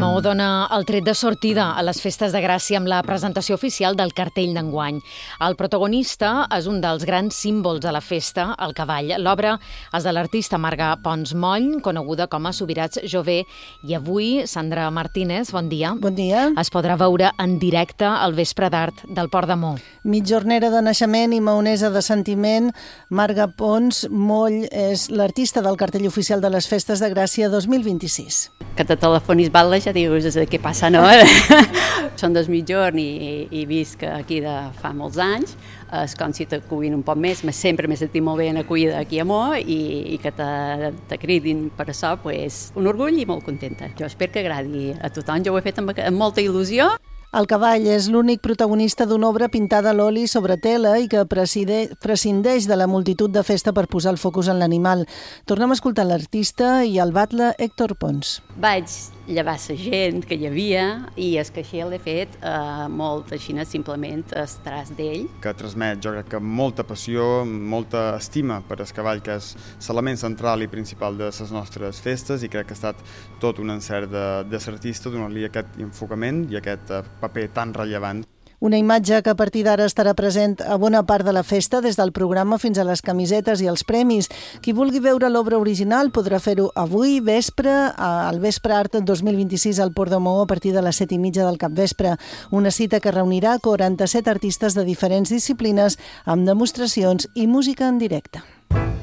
Maó dona el tret de sortida a les festes de Gràcia amb la presentació oficial del cartell d'enguany. El protagonista és un dels grans símbols de la festa, el cavall. L'obra és de l'artista Marga Pons Moll, coneguda com a Subirats Jové, i avui, Sandra Martínez, bon dia. Bon dia. Es podrà veure en directe al Vespre d'Art del Port de Maó. Mitjornera de naixement i maonesa de sentiment, Marga Pons Moll és l'artista del cartell oficial de les festes de Gràcia 2026. Que te telefonis batle ja dius què passa, no? Són des mitjorn i visc aquí de fa molts anys. És com si t'acullin un poc més, sempre m'he sentit molt ben acollida aquí a Maó i que te cridin per això, pues, un orgull i molt contenta. Jo espero que agradi a tothom, jo ho he fet amb molta il·lusió. El cavall és l'únic protagonista d'una obra pintada a l'oli sobre tela i que prescindeix de la multitud de festa per posar el focus en l'animal. Tornem a escoltar l'artista i el batle Héctor Pons. Vaig llevar la gent que hi havia i és que així l'he fet molt així, simplement el traç d'ell. Que transmet, jo crec que molta passió, molta estima per el cavall, que és l'element central i principal de les nostres festes, i crec que ha estat tot un encert de l'artista donar-li aquest enfocament i aquest paper tan rellevant. Una imatge que a partir d'ara estarà present a bona part de la festa, des del programa fins a les camisetes i els premis. Qui vulgui veure l'obra original podrà fer-ho avui vespre, al Vespre Art 2026 al Port de Maó a partir de les 7:30 del capvespre. Una cita que reunirà 47 artistes de diferents disciplines amb demostracions i música en directe.